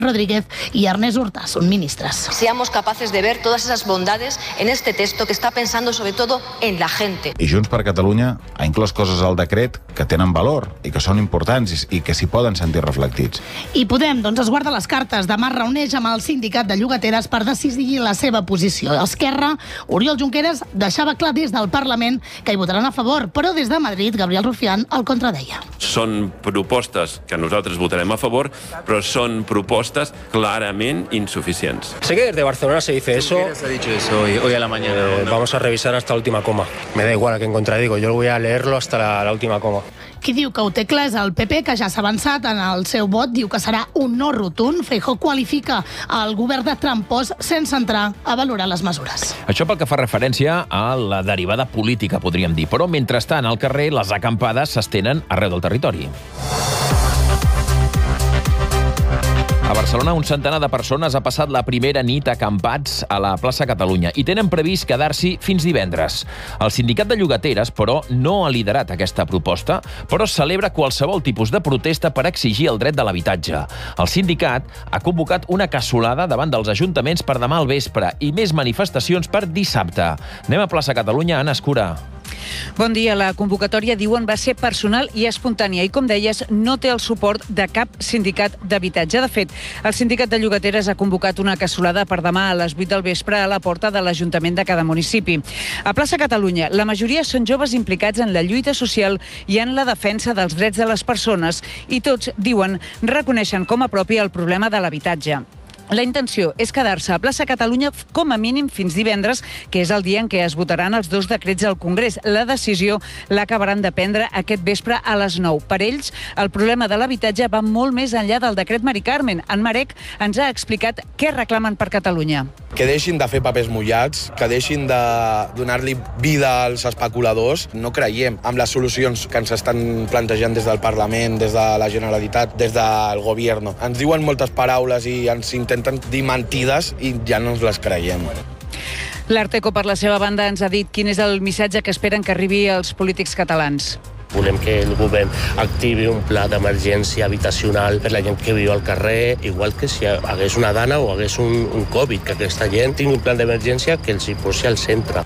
Rodríguez y Ernest Urta son ministras. Seamos capaces de ver todas esas bondades en este texto que está pensando sobre todo en la gente. I Junts per Catalunya ha inclòs coses al decret que tenen valor i que són importants i que s'hi poden sentir reflectits. I Podem, es guarda les cartes. Demà reuneix amb el sindicat de llogateres per decidir la seva posició. Esquerra, Oriol Junqueras deixava clar des del Parlament que hi votaran a favor, però des de Madrid, Gabriel Rufián el contradeia. Són propostes que nosaltres votarem a favor, però són propostes clarament insuficients. Sé que desde Barcelona se dice eso. ¿Quién ha dicho eso hoy a la mañana? Vamos a revisar hasta la última coma. Me da igual a quién contradigo, yo voy a leerlo hasta la última coma. Qui diu que ho té clar és el PP, que ja s'ha avançat en el seu vot, diu que serà un no rotund. Feijóo qualifica el govern de trampós sense entrar a valorar les mesures. Això pel que fa referència a la derivada política, podríem dir. Però, mentrestant, al carrer, les acampades s'estenen arreu del territori. A Barcelona, un centenar de persones ha passat la primera nit acampats a la plaça Catalunya i tenen previst quedar-s'hi fins divendres. El sindicat de llogateres, però, no ha liderat aquesta proposta, però celebra qualsevol tipus de protesta per exigir el dret de l'habitatge. El sindicat ha convocat una cassolada davant dels ajuntaments per demà al vespre i més manifestacions per dissabte. Anem a plaça Catalunya, Anna Escura. Bon dia. La convocatòria, diuen, va ser personal i espontània i, com deies, no té el suport de cap sindicat d'habitatge. De fet, el sindicat de llogateres ha convocat una cassolada per demà a les 8 del vespre a la porta de l'Ajuntament de cada municipi. A plaça Catalunya, la majoria són joves implicats en la lluita social i en la defensa dels drets de les persones i tots, diuen, reconeixen com a propi el problema de l'habitatge. La intenció és quedar-se a plaça Catalunya com a mínim fins divendres, que és el dia en què es votaran els dos decrets al Congrés. La decisió l'acabaran de prendre aquest vespre a les 9. Per ells, el problema de l'habitatge va molt més enllà del decret Mari Carmen. En Marek ens ha explicat què reclamen per Catalunya. Que deixin de fer papers mullats, que deixin de donar-li vida als especuladors. No creiem en les solucions que ens estan plantejant des del Parlament, des de la Generalitat, des del Govern. Ens diuen moltes paraules i ens intenten dir mentides i ja no ens les creiem. L'Arteco, per la seva banda, ens ha dit quin és el missatge que esperen que arribi als polítics catalans. Volem que el govern activi un pla d'emergència habitacional per la gent que viu al carrer, igual que si hagués una dana o hagués un Covid, que aquesta gent tingui un plan d'emergència que els hi posi al centre.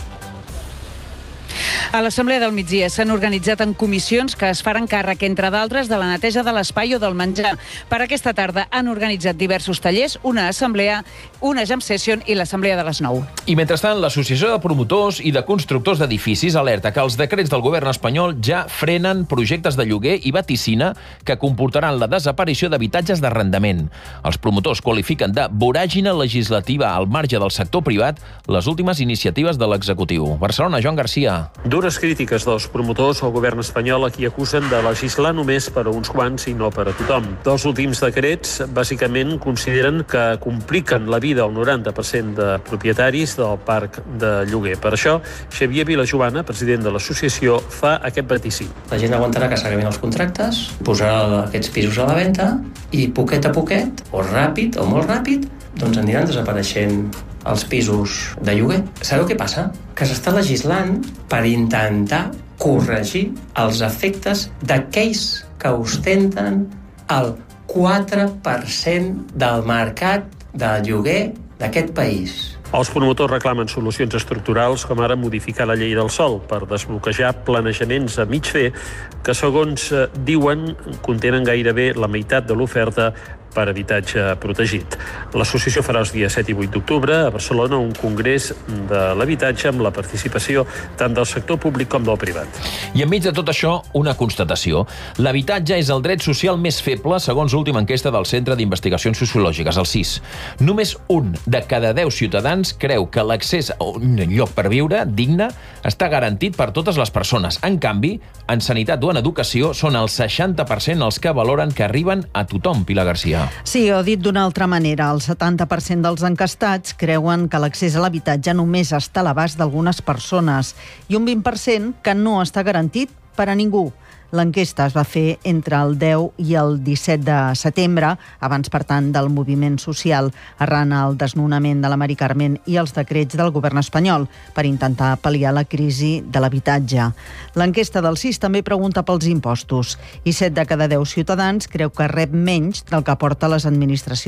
A l'Assemblea del Migdia s'han organitzat en comissions que es faran càrrec, entre d'altres, de la neteja de l'espai o del menjar. Per aquesta tarda han organitzat diversos tallers, una assemblea, una jam session i l'assemblea de les 9. I mentrestant, l'Associació de Promotors i de Constructors d'Edificis alerta que els decrets del govern espanyol ja frenen projectes de lloguer i vaticina que comportaran la desaparició d'habitatges d'arrendament. Els promotors qualifiquen de voràgina legislativa al marge del sector privat les últimes iniciatives de l'executiu. Barcelona, Joan Garcia. Dures crítiques dels promotors al govern espanyol a qui acusen de legislar només per a uns quants i no per a tothom. Dels últims decrets, bàsicament, consideren que compliquen la vida al 90% de propietaris del parc de lloguer. Per això, Xavier Vilajoana, president de l'associació, fa aquest vaticí. La gent aguantarà que s'acabin els contractes, posarà aquests pisos a la venda i poquet a poquet, o ràpid o molt ràpid, doncs aniran desapareixent els pisos de lloguer. Sabeu què passa? Que s'està legislant per intentar corregir els efectes d'aquells que ostenten el 4% del mercat de lloguer d'aquest país. Els promotors reclamen solucions estructurals, com ara modificar la llei del sòl per desbloquejar planejaments a mig fer que, segons diuen, contenen gairebé la meitat de l'oferta per habitatge protegit. L'associació farà els dies 7 i 8 d'octubre a Barcelona un congrés de l'habitatge amb la participació tant del sector públic com del privat. I enmig de tot això, una constatació. L'habitatge és el dret social més feble segons l'última enquesta del Centre d'Investigacions Sociològiques, el CIS. Només un de cada 10 ciutadans creu que l'accés a un lloc per viure digne està garantit per totes les persones. En canvi, en sanitat o en educació són el 60% els que valoren que arriben a tothom, Pilar Garcia. Sí, o dit d'una altra manera, el 70% dels encastats creuen que l'accés a l'habitatge només està a l'abast d'algunes persones i un 20% que no està garantit per a ningú. L'enquesta es va fer entre el 10 i el 17 de setembre, abans, per tant, del moviment social arran al desnonament de la Mari Carmen i els decrets del govern espanyol per intentar pal·liar la crisi de l'habitatge. L'enquesta del CIS també pregunta pels impostos i 7 de cada 10 ciutadans creu que rep menys del que aporta les administracions